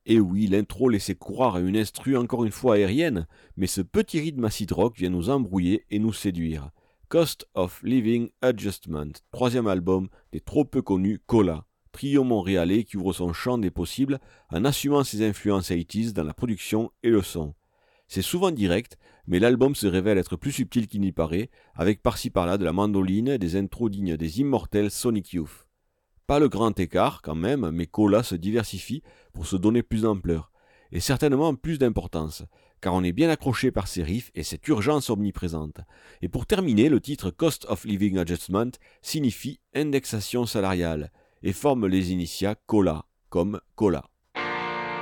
Et oui, l'intro laissait croire à une instru encore une fois aérienne, mais ce petit rythme acid rock vient nous embrouiller et nous séduire. Cost of Living Adjustment, troisième album des trop peu connus Cola, trio montréalais qui ouvre son champ des possibles en assumant ses influences 80s dans la production et le son. C'est souvent direct, mais l'album se révèle être plus subtil qu'il n'y paraît, avec par-ci par-là de la mandoline et des intros dignes des immortels Sonic Youth. Pas le grand écart quand même, mais Cola se diversifie pour se donner plus d'ampleur, et certainement plus d'importance, car on est bien accroché par ses riffs et cette urgence omniprésente. Et pour terminer, le titre Cost of Living Adjustment signifie indexation salariale, et forme les initiales Cola, comme Cola.